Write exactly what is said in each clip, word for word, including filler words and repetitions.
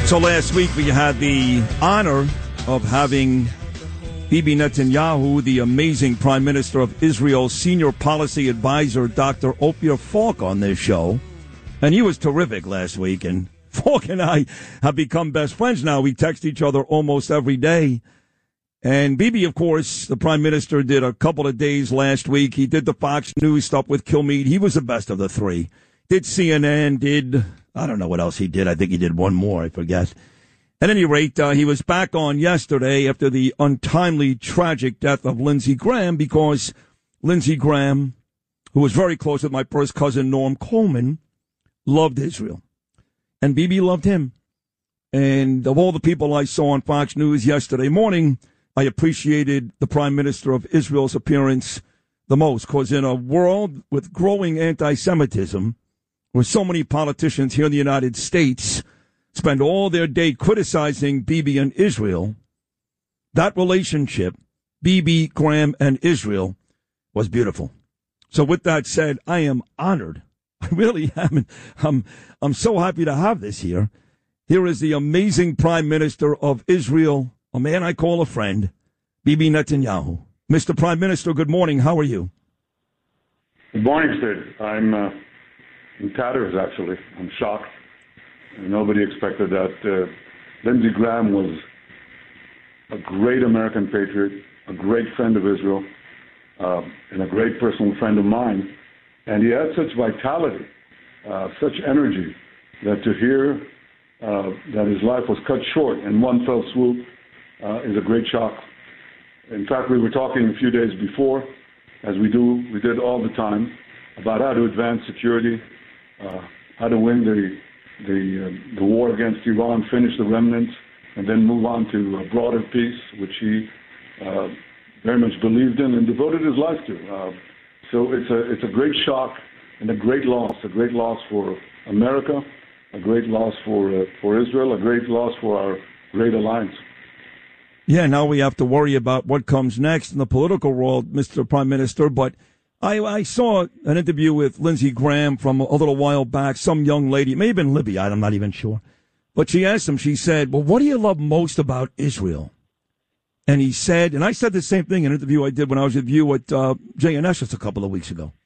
So last week we had the honor of having Bibi Netanyahu, the amazing Prime Minister of Israel's senior policy advisor, Doctor Ophir Falk, on this show. And he was terrific last week. And Falk and I have become best friends now. We text each other almost every day. And Bibi, of course, the Prime Minister, did a couple of days last week. He did the Fox News stuff with Kilmeade. He was the best of the three. Did C N N, did, I don't know what else he did. I think he did one more, I forget. At any rate, uh, he was back on yesterday after the untimely, tragic death of Lindsey Graham, because Lindsey Graham, who was very close with my first cousin, Norm Coleman, loved Israel. And Bibi loved him. And of all the people I saw on Fox News yesterday morning, I appreciated the Prime Minister of Israel's appearance the most, because in a world with growing anti-Semitism, where so many politicians here in the United States spend all their day criticizing Bibi and Israel, that relationship, Bibi, Graham, and Israel, was beautiful. So with that said, I am honored. I really am. I'm, I'm so happy to have this here. Here is the amazing Prime Minister of Israel, a man I call a friend, Bibi Netanyahu. Mister Prime Minister, good morning. How are you? Good morning, Sid. I'm uh, in tatters, actually. I'm shocked. Nobody expected that. Uh, Lindsey Graham was a great American patriot, a great friend of Israel, uh, and a great personal friend of mine. And he had such vitality, uh, such energy, that to hear uh, that his life was cut short in one fell swoop uh, is a great shock. In fact, we were talking a few days before, as we do, we did all the time, about how to advance security, uh, how to win the the uh, the war against Iran, finish the remnants, and then move on to a broader peace, which he uh, very much believed in and devoted his life to. Uh, so it's a it's a great shock and a great loss, a great loss for America, a great loss for uh, for Israel, a great loss for our great alliance. Yeah, now we have to worry about what comes next in the political world, Mister Prime Minister. But I, I saw an interview with Lindsey Graham from a little while back, some young lady, it may have been Libby, I'm not even sure. But she asked him, she said, well, what do you love most about Israel? And he said, and I said the same thing in an interview I did when I was with you at uh, J N S just a couple of weeks ago.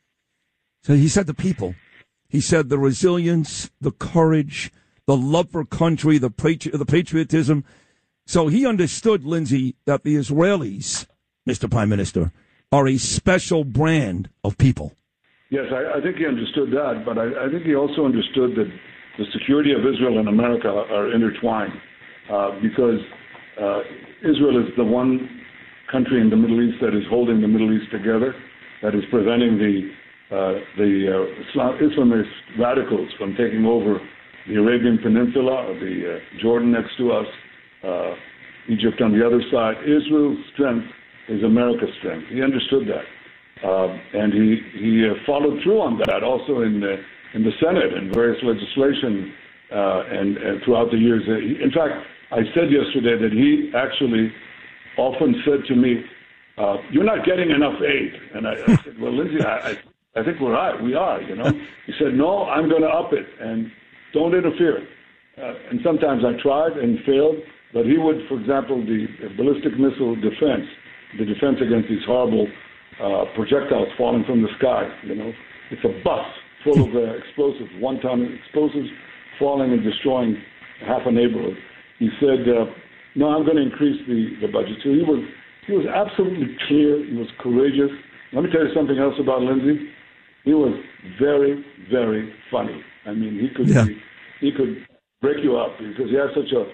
So he said the people. He said the resilience, the courage, the love for country, the patri- the patriotism. So he understood, Lindsey, that the Israelis, Mister Prime Minister, are a special brand of people. Yes, I, I think he understood that, but I, I think he also understood that the security of Israel and America are intertwined uh, because uh, Israel is the one country in the Middle East that is holding the Middle East together, that is preventing the uh, the uh, Islam, Islamist radicals from taking over the Arabian Peninsula, or the uh, Jordan next to us, uh, Egypt on the other side. Israel's strength is America's strength. He understood that, uh, and he he uh, followed through on that also in the in the Senate and various legislation uh, and, and throughout the years. In fact, I said yesterday that he actually often said to me, uh, "You're not getting enough aid," and I, I said, "Well, Lindsey, I, I I think we're right. We are, you know." He said, "No, I'm going to up it and don't interfere." Uh, and sometimes I tried and failed, but he would, for example, the ballistic missile defense, the defense against these horrible uh, projectiles falling from the sky. You know, it's a bus full of uh, explosives, one-ton explosives, falling and destroying half a neighborhood. He said, uh, "No, I'm going to increase the, the budget." So he was he was absolutely clear. He was courageous. Let me tell you something else about Lindsey. He was very, very funny. I mean, he could yeah. he, he could break you up because he has such a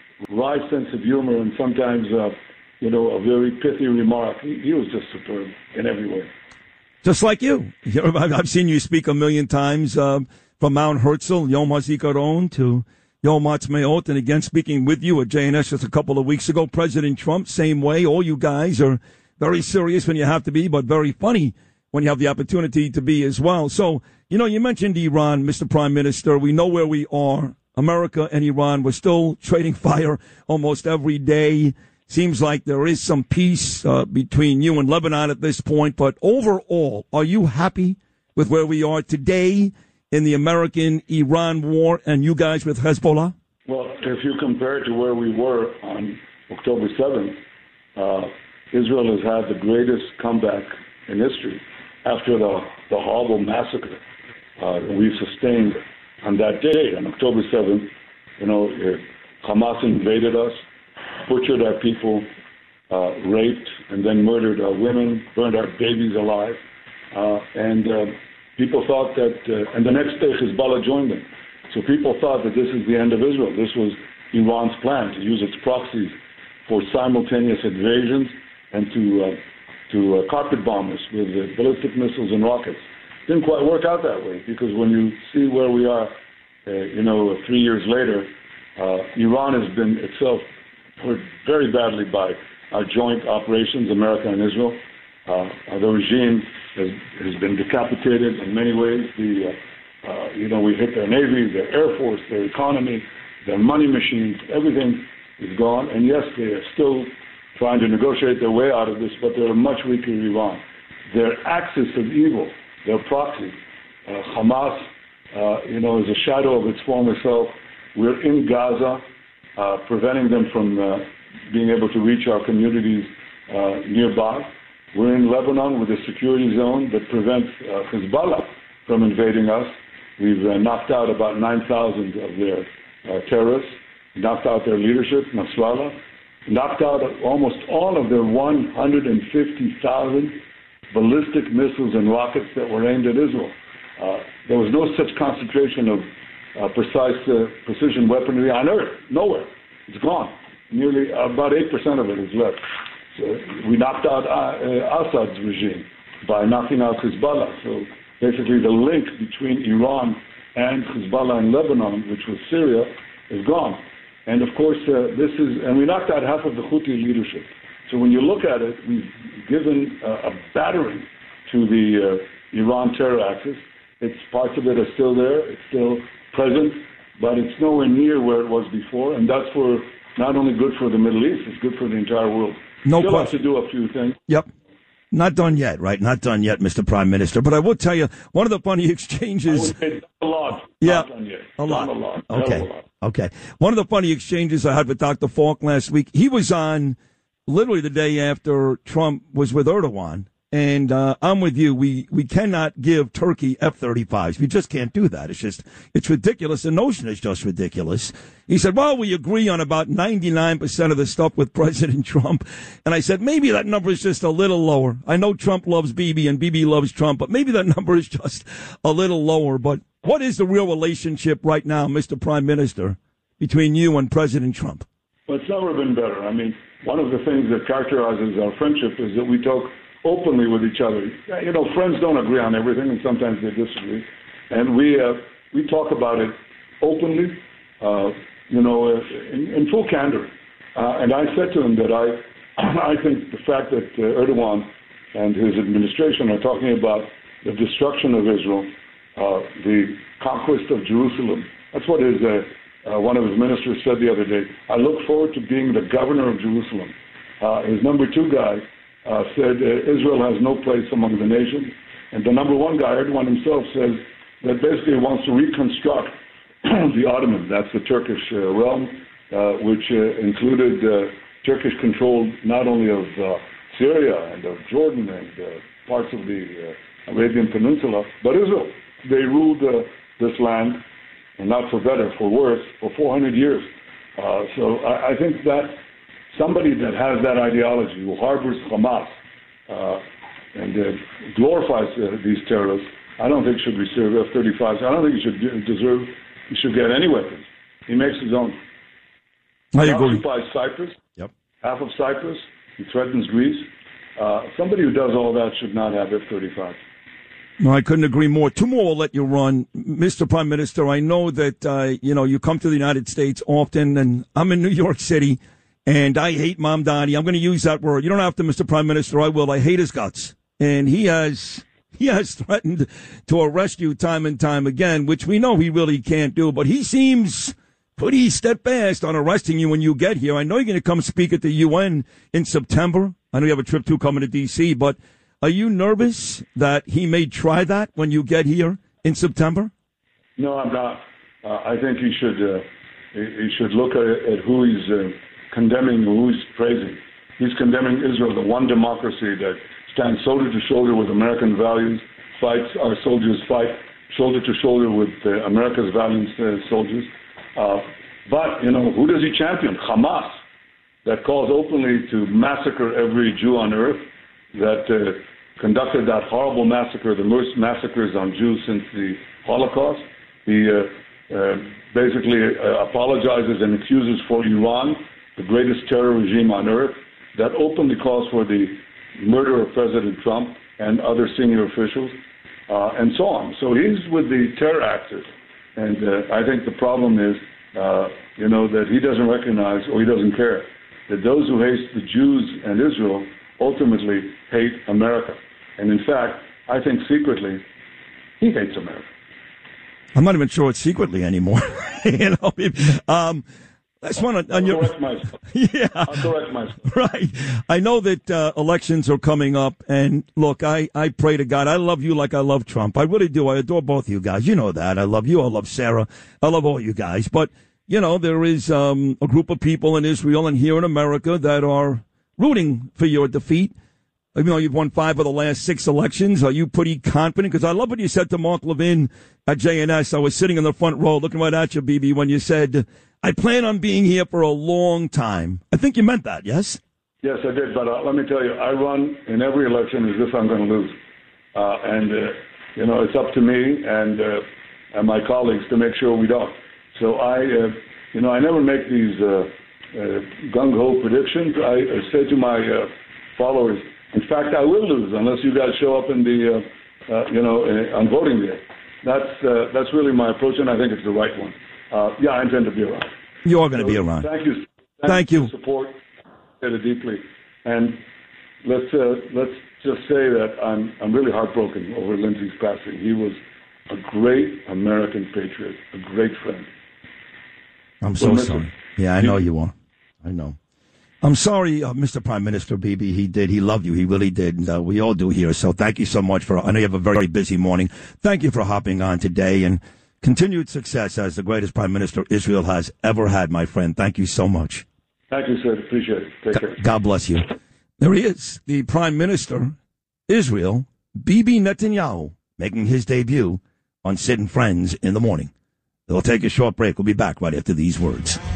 wry sense of humor and sometimes, uh, you know, a very pithy remark. He, he was just superb in every way. Just like you. I've seen you speak a million times uh, from Mount Herzl, Yom HaZikaron, to Yom Ha'atzmaut, and again speaking with you at J N S just a couple of weeks ago. President Trump, same way. All you guys are very serious when you have to be, but very funny when you have the opportunity to be as well. So, you know, you mentioned Iran, Mister Prime Minister. We know where we are. America and Iran, we're still trading fire almost every day. Seems like there is some peace uh, between you and Lebanon at this point. But overall, are you happy with where we are today in the American-Iran war and you guys with Hezbollah? Well, if you compare it to where we were on October seventh, uh, Israel has had the greatest comeback in history after the, the horrible massacre uh, we sustained on that day, on October seventh. You know, Hamas invaded us, butchered our people, uh, raped and then murdered our women, burned our babies alive. Uh, and uh, people thought that, uh, and the next day Hezbollah joined them. So people thought that this is the end of Israel. This was Iran's plan to use its proxies for simultaneous invasions and to uh, to uh, carpet bomb us with uh, ballistic missiles and rockets. Didn't quite work out that way, because when you see where we are, uh, you know, three years later, uh, Iran has been itself hurt very badly by our joint operations, America and Israel. Uh, the regime has, has been decapitated in many ways. The, uh, uh, you know, we hit their navy, their air force, their economy, their money machines, everything is gone. And yes, they are still trying to negotiate their way out of this, but they're a much weaker Iran. Their axis of evil, their proxy, uh, Hamas, uh, you know, is a shadow of its former self. We're in Gaza, uh, preventing them from uh, being able to reach our communities uh, nearby. We're in Lebanon with a security zone that prevents uh, Hezbollah from invading us. We've uh, knocked out about nine thousand of their uh, terrorists, knocked out their leadership, Nasrallah, knocked out almost all of their one hundred fifty thousand ballistic missiles and rockets that were aimed at Israel. Uh, there was no such concentration of uh, precise uh, precision weaponry on Earth, nowhere. It's gone. Nearly about eight percent of it is left. So we knocked out uh, Assad's regime by knocking out Hezbollah. So basically the link between Iran and Hezbollah in Lebanon, which was Syria, is gone. And of course, uh, this is, and we knocked out half of the Houthi leadership. So when you look at it, we've given uh, a battering to the uh, Iran terror axis. It's parts of it are still there, it's still present, but it's nowhere near where it was before. And that's for not only good for the Middle East, it's good for the entire world. No Still question. have to do a few things. Yep. Not done yet, right? Not done yet, Mister Prime Minister. But I will tell you, one of the funny exchanges. I would say a lot. Yeah. Not done yet. A lot. Done a lot. Okay. A lot. Okay. One of the funny exchanges I had with Doctor Falk last week, he was on literally the day after Trump was with Erdogan. And uh, I'm with you. We we cannot give Turkey F thirty-fives. We just can't do that. It's just, it's ridiculous. The notion is just ridiculous. He said, well, we agree on about ninety-nine percent of the stuff with President Trump. And I said, maybe that number is just a little lower. I know Trump loves Bibi and Bibi loves Trump, but maybe that number is just a little lower. But what is the real relationship right now, Mister Prime Minister, between you and President Trump? Well, it's never been better. I mean, one of the things that characterizes our friendship is that we talk openly with each other. You know, friends don't agree on everything, and sometimes they disagree. And we uh, we talk about it openly, uh, you know, uh, in, in full candor. Uh, and I said to him that I I think the fact that uh, Erdogan and his administration are talking about the destruction of Israel, uh, the conquest of Jerusalem, that's what his, uh, uh, one of his ministers said the other day. I look forward to being the governor of Jerusalem. Uh, his number two guy Uh, said uh, Israel has no place among the nations. And the number one guy, Erdogan himself, says that basically he wants to reconstruct the Ottoman, that's the Turkish uh, realm, uh, which uh, included uh, Turkish control not only of uh, Syria and of Jordan and uh, parts of the uh, Arabian Peninsula, but Israel. They ruled uh, this land, and not for better, for worse, for four hundred years. Uh, so I, I think that somebody that has that ideology, who harbors Hamas uh, and uh, glorifies uh, these terrorists, I don't think should receive F thirty-fives. I don't think he should deserve, he should get any weapons. He makes his own. I he agree. occupies Cyprus, yep. half of Cyprus. He threatens Greece. Uh, somebody who does all that should not have F thirty-fives. No, I couldn't agree more. Two more will let you run. Mister Prime Minister, I know that, uh, you know, you come to the United States often, and I'm in New York City. And I hate Mamdani. I'm going to use that word. You don't have to, Mister Prime Minister. I will. I hate his guts. And he has he has threatened to arrest you time and time again, which we know he really can't do. But he seems pretty steadfast on arresting you when you get here. I know you're going to come speak at the U N in September. I know you have a trip too coming to D C. But are you nervous that he may try that when you get here in September? No, I'm not. Uh, I think he should uh, he, he should look at, at who he's uh, condemning, who he's praising. He's condemning Israel, the one democracy that stands shoulder to shoulder with American values, fights, our soldiers fight shoulder to shoulder with uh, America's valiant uh, soldiers. Uh, but, you know, who does he champion? Hamas, that calls openly to massacre every Jew on earth, that uh, conducted that horrible massacre, the worst massacres on Jews since the Holocaust. He uh, uh, basically uh, apologizes and excuses for Iran, the greatest terror regime on earth, that openly calls for the murder of President Trump and other senior officials, uh, and so on. So he's with the terror actors. And uh, I think the problem is, uh, you know, that he doesn't recognize, or he doesn't care, that those who hate the Jews and Israel ultimately hate America. And in fact, I think secretly, he hates America. I'm not even sure it's secretly anymore. you know, um, I just want to. I'll your, correct myself. Yeah, I'll correct myself. Right. I know that uh, elections are coming up, and look, I, I pray to God. I love you like I love Trump. I really do. I adore both of you guys. You know that. I love you. I love Sarah. I love all you guys. But you know, there is um, a group of people in Israel and here in America that are rooting for your defeat. Even though you've won five of the last six elections, are you pretty confident? Because I love what you said to Mark Levin at J N S. I was sitting in the front row looking right at you, B B, when you said, I plan on being here for a long time. I think you meant that, yes? Yes, I did. But uh, let me tell you, I run in every election as if I'm going to lose. Uh, and, uh, you know, it's up to me and, uh, and my colleagues to make sure we don't. So I, uh, you know, I never make these uh, uh, gung-ho predictions. I, I say to my uh, followers, in fact, I will lose unless you guys show up in the, uh, uh, you know, uh, on voting day. That's uh, that's really my approach, and I think it's the right one. Uh, yeah, I intend to be around. You are going to so, be around. Thank you. Thank, thank you. For the support it deeply, and let's uh, let's just say that I'm I'm really heartbroken over Lindsey's passing. He was a great American patriot, a great friend. I'm so we'll sorry. Yeah, I know you are. I know. I'm sorry, uh, Mister Prime Minister Bibi. He did. He loved you. He really did. And, uh, we all do here. So thank you so much for, I know you have a very busy morning. Thank you for hopping on today, and continued success as the greatest Prime Minister Israel has ever had, my friend. Thank you so much. Thank you, sir. Appreciate it. Take care. God bless you. There he is, the Prime Minister, Israel, Bibi Netanyahu, making his debut on Sid and Friends in the morning. We'll take a short break. We'll be back right after these words.